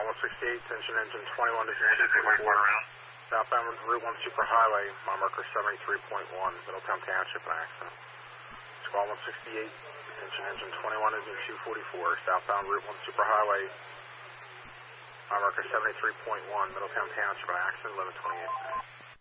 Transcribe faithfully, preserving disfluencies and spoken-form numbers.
one sixty-eight, attention engine twenty-one to two forty-four. Southbound Route one Superhighway, mile marker seventy-three point one, Middletown Township, an accident. Squall one sixty-eight, attention engine twenty-one is in two forty-four, southbound Route one Superhighway, mile marker seventy-three point one, Middletown Township, an accident, eleven twenty-eight.